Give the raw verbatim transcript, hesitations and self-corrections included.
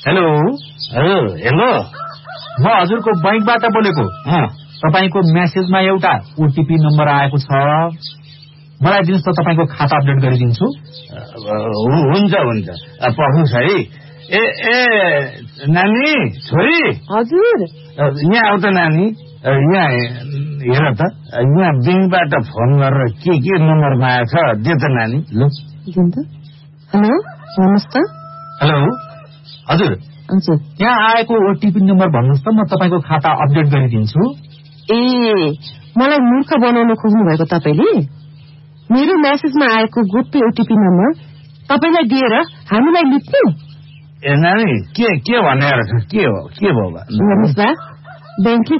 Hello hello म हजुरको बैंकबाट बोलेको। तपाईको मेसेजमा एउटा ओटीपी नम्बर आएको छ, मलाई दिनुहोस् त, तपाईको खाता अपडेट गरिदिन्छु। हुन्छ हुन्छ पर्नुहोस् है। ए ए नानी छोरी। हजुर यहाँ आउ त नानी, यहाँ हेर त, यहाँ ब्याङ्कबाट फोन गरेर के के नम्बर मागेको छ, दे त नानी। ल हेलो भन्नुहोस् त। हेलो हजुर हजुर यहाँ आएको ओटीपी नम्बर भन्नुहोस् त, म तपाईको खाता अपडेट गरिदिन्छु। ए मलाई मूर्ख बनाउन खोज्नु भएको तपाईले? मेरो मेसेजमा आएको गोप्य ओटीपी नम्बर तपाईलाई दिएर हामीलाई लुट्नु? ए नानी के के भनेर के हो के भयो? हेर्नुहोस् बा, ब्याङ्कले